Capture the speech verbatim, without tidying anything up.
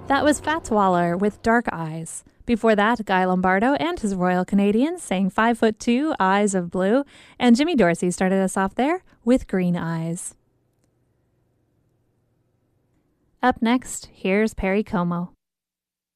That was Fats Waller with Dark Eyes. Before that, Guy Lombardo and his Royal Canadians sang Five Foot Two, Eyes of Blue, and Jimmy Dorsey started us off there with Green Eyes. Up next, here's Perry Como.